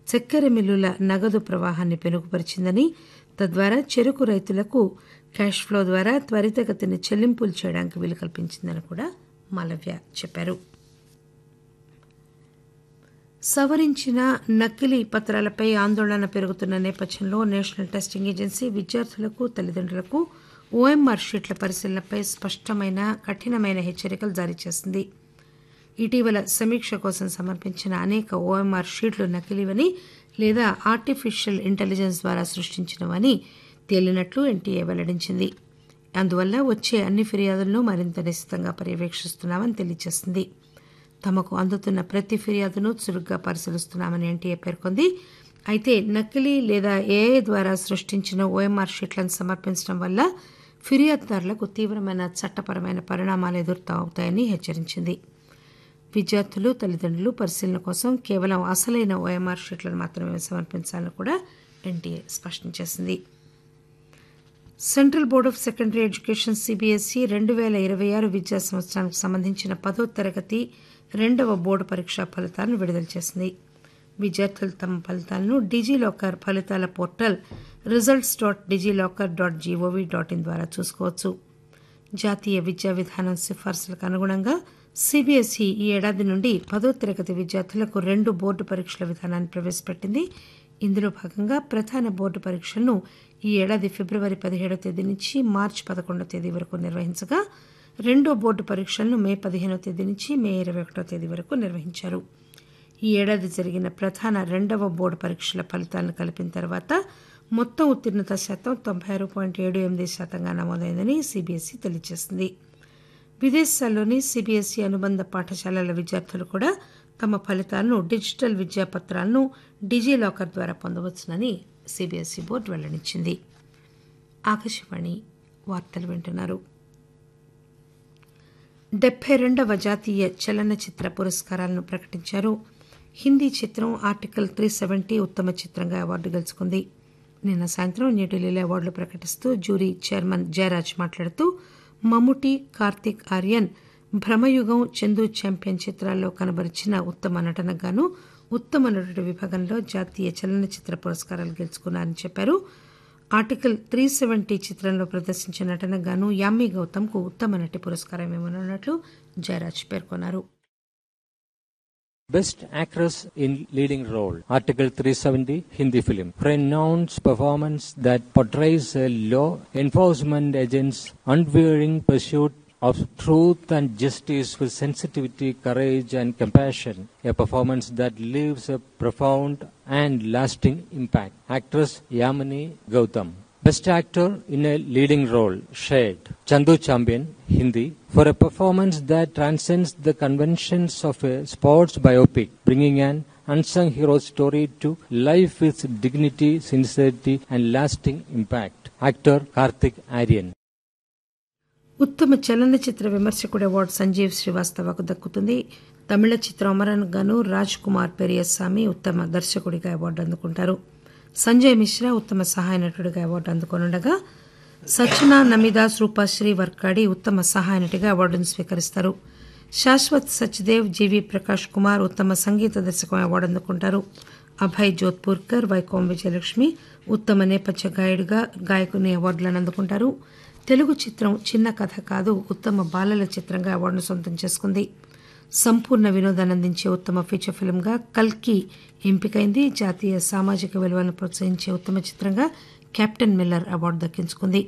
చక్కెర మిల్లుల నగదు ప్రవాహాన్ని పెనుగుపరిచిందని, తద్వారా చెరకు రైతులకు క్యాష్ ఫ్లో ద్వారా త్వరితగతిన చెల్లింపులు చేయడానికి వీలు కల్పించిందని కూడా మాలవ్య చెప్పారు. సవరించిన నకిలీ పత్రాలపై ఆందోళన పెరుగుతున్న నేపథ్యంలో నేషనల్ టెస్టింగ్ ఏజెన్సీ విద్యార్థులకు, తల్లిదండ్రులకు ఓఎంఆర్ షీట్ల పరిశీలనపై స్పష్టమైన, కఠినమైన హెచ్చరికలు జారీ చేసింది. ఇటీవల సమీక్ష కోసం సమర్పించిన అనేక ఓఎంఆర్ షీట్లు నకిలీవని లేదా ఆర్టిఫిషియల్ ఇంటెలిజెన్స్ ద్వారా సృష్టించినవని తేలినట్లు ఎన్టీఏ వెల్లడించింది. అందువల్ల వచ్చే అన్ని ఫిర్యాదులను మరింత నిశితంగా పర్యవేక్షిస్తున్నామని తెలియజేసింది. తమకు అందుతున్న ప్రతి ఫిర్యాదును చురుగ్గా పరిశీలిస్తున్నామని ఎన్టీఏ పేర్కొంది. అయితే నకిలీ లేదా ఏఐ ద్వారా సృష్టించిన ఓఎంఆర్ షీట్లను సమర్పించడం వల్ల ఫిర్యాదుదారులకు తీవ్రమైన చట్టపరమైన పరిణామాలు ఎదురవుతాయని హెచ్చరించింది. విద్యార్థులు, తల్లిదండ్రులు పరిశీలన కోసం కేవలం అసలైన ఓఎంఆర్ షీట్లను మాత్రమే సమర్పించాలని కూడా ఎన్టీఏ స్పష్టం చేసింది. Central board of secondary education CBSE 2026 విద్యా సంవత్సరానికి సంబంధించిన 10వ తరగతి 2వ బోర్డు పరీక్షా ఫలితాలను విడుదల చేసింది. విద్యార్థులు తమ ఫలితాలను డిజిలాకర్ ఫలితాల పోర్టల్ results.digilocker.gov.in ద్వారా చూసుకోవచ్చు. జాతీయ విద్యా విధానం సిఫార్సులకు అనుగుణంగా సిబిఎస్ఈ ఈ ఏడాది నుండి 10వ తరగతి విద్యార్థులకు 2 బోర్డు పరీక్షల విధానాన్ని ప్రవేశపెట్టింది. ఇందులో భాగంగా ప్రధాన బోర్డు పరీక్షలను ఈ ఏడాది ఫిబ్రవరి 17వ తేదీ నుంచి మార్చి 11వ తేదీ వరకు నిర్వహించగా, రెండో బోర్డు పరీక్షలను మే 15వ తేదీ నుంచి మే 21వ తేదీ వరకు నిర్వహించారు. ఈ ఏడాది జరిగిన ప్రధాన 2వ బోర్డు పరీక్షల ఫలితాలను కలిపిన తర్వాత మొత్తం ఉత్తీర్ణత శాతం 96.78% నమోదైందని సిబిఎస్ఈ తెలియజేసింది. విదేశాల్లోని సిబిఎస్ఈ అనుబంధ పాఠశాలల విద్యార్థులు కూడా తమ ఫలితాలను, డిజిటల్ విద్యాపత్రాలను డిజిలాకర్ ద్వారా పొందవచ్చునని సిబిఎస్ఈ బోర్డు వెల్లడించింది. ఆకాశవాణి వార్తలు వింటున్నారు. 72వ జాతీయ చలనచిత్ర పురస్కారాలను ప్రకటించారు. హిందీ చిత్రం ఆర్టికల్ 370 ఉత్తమ చిత్రంగా అవార్డు గెలుచుకుంది. నిన్న సాయంత్రం న్యూఢిల్లీలో అవార్డులు ప్రకటిస్తూ జ్యూరీ చైర్మన్ జయరాజ్ మాట్లాడుతూ, మమ్ముటి, కార్తిక్ ఆర్యన్ భ్రమయుగం, చందు ఛాంపియన్ చిత్రాల్లో కనబరిచిన ఉత్తమ నటనకు గాను ఉత్తమ నటుడి విభాగంలో జాతీయ చలనచిత్ర పురస్కారాలు గెలుచుకున్నారని చెప్పారు. ఆర్టికల్ 370 చిత్రంలో ప్రదర్శించిన నటనకు గాను యామి గౌతమ్కు ఉత్తమ నటి పురస్కారం ఇవ్వనున్నట్లు జయరాజ్ పేర్కొన్నారు. Best Actress in Leading Role, Article 370, Hindi film. For a Noun's performance that portrays a law enforcement agent's unwavering pursuit of truth and justice with sensitivity, courage and compassion. A performance that leaves a profound and lasting impact. Actress Yamini Gautam. Best Actor in a Leading Role, Shade. Chandu Champion, Hindi. For a performance that transcends the conventions of a sports biopic, bringing an unsung hero story to life with dignity, sincerity and lasting impact. Actor Karthik Aryan. ఉత్తమ చలనచిత్ర విమర్శకుడి award Sanjeev శ్రీవాస్తవకు దక్కుతుంది. తమిళ చిత్రం అమరన్కు గాను రాజ్ కుమార్ పెరియస్వామి ఉత్తమ దర్శకుడిగా award అందుకుంటారు. సంజయ్ మిశ్రా ఉత్తమ సహాయ నటుడిగా అవార్డు అందుకోనుండగా, సచనా నమిదాస్, రూపాశ్రీ వర్కాడి ఉత్తమ సహాయ నటిగా అవార్డును స్వీకరిస్తారు. శాశ్వత్ సచ్దేవ్, జీవి ప్రకాష్ కుమార్ ఉత్తమ సంగీత దర్శకం అవార్డు అందుకుంటారు. అభయ్ జోధ్పూర్కర్, వైకోం విజయలక్ష్మి ఉత్తమ నేపథ్య గాయకుని అవార్డులను అందుకుంటారు. తెలుగు చిత్రం చిన్న కథ కాదు ఉత్తమ బాలల చిత్రంగా అవార్డును సొంతం చేసుకుంది. సంపూర్ణ వినోదాన్ని అందించే ఉత్తమ ఫీచర్ ఫిల్మ్గా కల్కి ఎంపికైంది. జాతీయ సామాజిక విలువలను ప్రోత్సహించే ఉత్తమ చిత్రంగా కెప్టెన్ మిల్లర్ అవార్డు దక్కించుకుంది.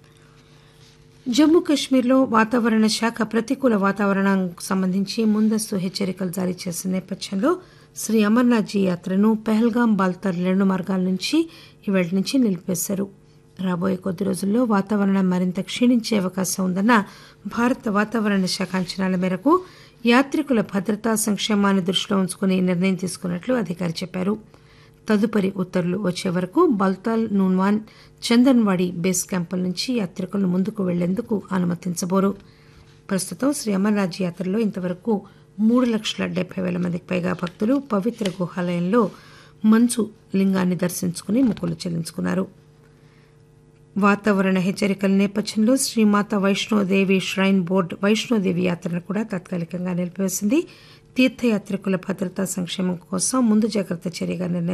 జమ్మూ కశ్మీర్లో వాతావరణ శాఖ ప్రతికూల వాతావరణానికి సంబంధించి ముందస్తు హెచ్చరికలు జారీ చేసిన నేపథ్యంలో శ్రీ అమర్నాథ్జీ యాత్రను పెహల్గాం, బాల్తార్ 2 మార్గాల నుంచి ఇవాళ నుంచి నిలిపేశారు. రాబోయే కొద్ది రోజుల్లో వాతావరణం మరింత క్షీణించే అవకాశం ఉందన్న భారత వాతావరణ శాఖ అంచనాల మేరకు యాత్రికుల భద్రతా సంక్షేమాన్ని దృష్టిలో ఉంచుకుని నిర్ణయం తీసుకున్నట్లు అధికారి చెప్పారు. తదుపరి ఉత్తర్వులు వచ్చే వరకు బల్తాల్, నూన్వాన్, చందన్వాడి బేస్ క్యాంపుల నుంచి యాత్రికులను ముందుకు వెళ్లేందుకు అనుమతించబోరు. ప్రస్తుతం శ్రీ అమర్నాథ్ యాత్రలో ఇంతవరకు 3,70,000 మందికి పైగా భక్తులు పవిత్ర గుహాలయంలో మంచు లింగాన్ని దర్శించుకుని మొక్కులు చెల్లించుకున్నారు. వాతావరణ హెచ్చరికల నేపథ్యంలో శ్రీమాత వైష్ణోదేవి ష్రైన్ బోర్డు వైష్ణోదేవి యాత్రను కూడా తాత్కాలికంగా నిలిపివేసింది. తీర్థయాత్రికుల భద్రతా సంక్షేమం కోసం ముందు జాగ్రత్త చర్యగా నిర్ణయం